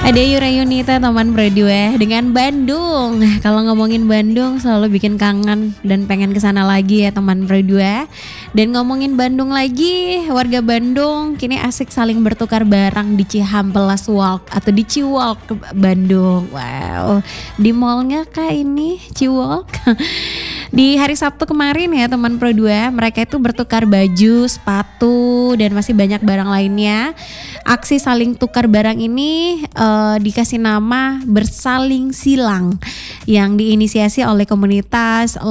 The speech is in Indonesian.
Ada Yurayunita teman berdua dengan Bandung. Kalau ngomongin Bandung selalu bikin kangen dan pengen kesana lagi ya teman berdua. Dan ngomongin Bandung lagi, warga Bandung kini asik saling bertukar barang di Cihampelas Walk atau di Ciwalk Bandung. Wow, di mallnya kah ini Ciwalk? Di hari Sabtu kemarin ya teman Pro 2, mereka itu bertukar baju, sepatu, dan masih banyak barang lainnya. Aksi saling tukar barang ini dikasih nama bersaling silang yang diinisiasi oleh komunitas